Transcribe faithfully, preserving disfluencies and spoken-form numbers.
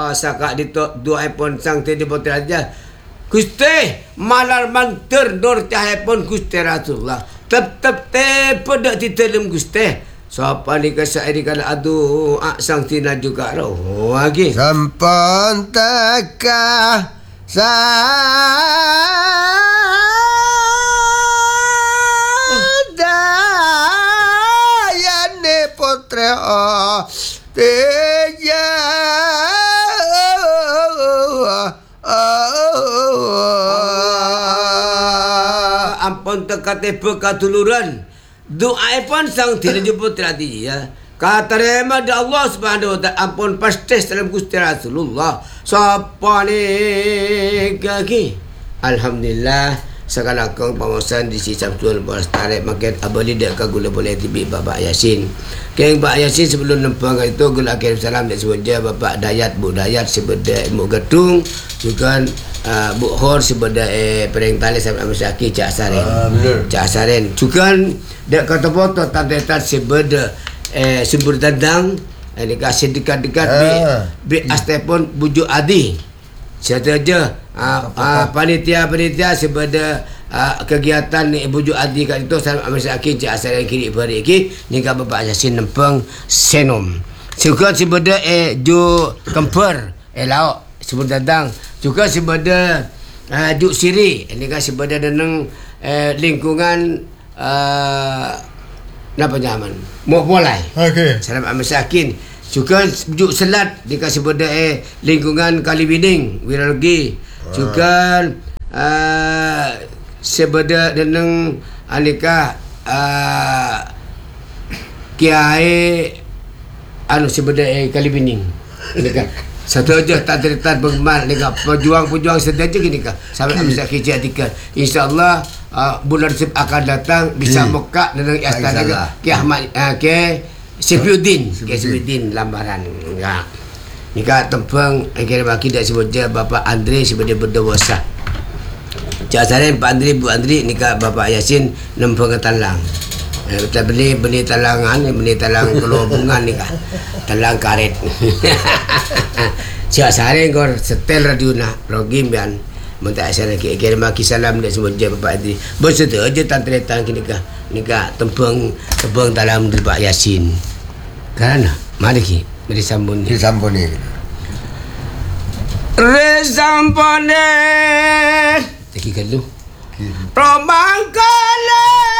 uh, sakak di to dua iPhone sang tadi botol aja. Gusti malar manter nur cahaya pun Gusti Rasulullah. Tep tep te pada di dalam Gusti. Siapa ni kesal ni kalau adu ak sang tina juga roh lagi. Sampun teka sadayane putra teja ampun teka tepe katuluran. Doa pun sang tidak jumpa terjadi ya. Kata terima dari Allah Subhanahu Wa Taala ampun pasti dalam Gusti Rasulullah. Siapa ni kaki? Alhamdulillah sekarang kau pengusaha di sisa betul bolas tarik makin abadi dak kagula boleh tibi Bapak Yasin. Keng Pak Yasin sebelum nempang itu gula kirim salam dan semuanya Bapak Dayat Bu Dayat sebeda Mu Gedung juga uh, Bu Hor sebeda eh pereng tali sampai Masaki Cak Saren. Ah, Cak Saren juga dak kata foto tantetan sebeda eh sumber dandang ini kasih dekat-dekat ah. bi bi astepon bujuk adi. Siapa aja uh, uh, panitia-panitia sebeda uh, kegiatan ni bujuk adi kat itu sama Masaki Cak Saren kiri bari iki ni ka Bapak Yasin nempeng senom. Juga sebeda eh ju kemper eh lauk sumber dandang juga sebeda uh, ju siri ini ka sebeda deneng eh, lingkungan uh, napa nyaman mau mulai okey salam Masakin juga juk selat dikasih benda eh lingkungan Kalibining Wiralogi juga uh, sebeda deneng anika uh, kiai anu sebeda eh Kalibining anika satu aja tak terletak bermal dengan pejuang-pejuang sedaja gini kah sampai hmm. bisa kejadian insyaallah uh, bulan Sep akan datang bisa hmm. Mekah dengan istana Ki Ahmad uh, Ki Sefiuddin Ki Sefiuddin lambaran enggak nika tempeng akhir baki dak sebutnya Bapak Andre sebagai berdewasa Cak Saren Pak Andre Bu Andre nika Bapak Yasin nempeng talang eh, kita beli beli talangan beli talang kelobungan nika talang karet Cak Saren kor setel radio na rogim yan minta saya lagi kirim baki salam dak sebutnya Bapak Andre bersedia aja tantretan kini kah nika tempeng tempeng dalam Bapak Yasin karena mari ki mari sambung di sampuni resampone teki kalu romangkala